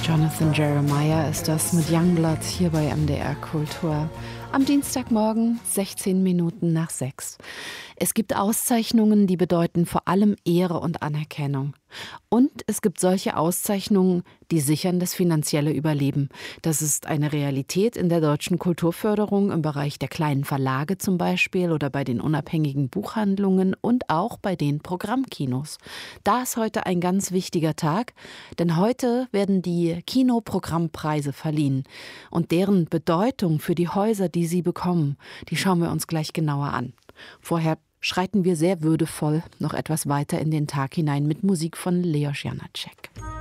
Jonathan Jeremiah ist das mit Youngblood hier bei MDR Kultur. Am Dienstagmorgen 16 Minuten nach 6. Es gibt Auszeichnungen, die bedeuten vor allem Ehre und Anerkennung. Und es gibt solche Auszeichnungen, die sichern das finanzielle Überleben. Das ist eine Realität in der deutschen Kulturförderung im Bereich der kleinen Verlage zum Beispiel oder bei den unabhängigen Buchhandlungen und auch bei den Programmkinos. Da ist heute ein ganz wichtiger Tag, denn heute werden die Kinoprogrammpreise verliehen. Und deren Bedeutung für die Häuser, die sie bekommen, die schauen wir uns gleich genauer an. Vorher schreiten wir sehr würdevoll noch etwas weiter in den Tag hinein mit Musik von Leos Janáček.